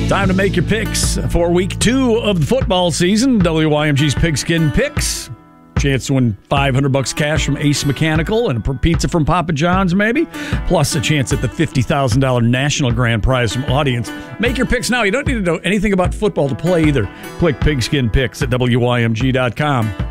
Time to make your picks for week 2 of the football season. WYMG's Pigskin Picks. Chance to win $500 cash from Ace Mechanical and a pizza from Papa John's, maybe. Plus a chance at the $50,000 national grand prize from Audience. Make your picks now. You don't need to know anything about football to play either. Click Pigskin Picks at WYMG.com.